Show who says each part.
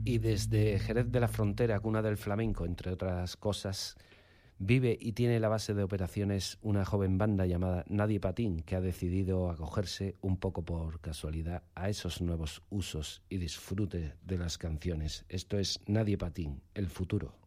Speaker 1: Y desde Jerez de la Frontera, cuna del flamenco, entre otras cosas, vive y tiene la base de operaciones una joven banda llamada Nadie Patín, que ha decidido acogerse un poco por casualidad a esos nuevos usos y disfrute de las canciones. Esto es Nadie Patín, el futuro.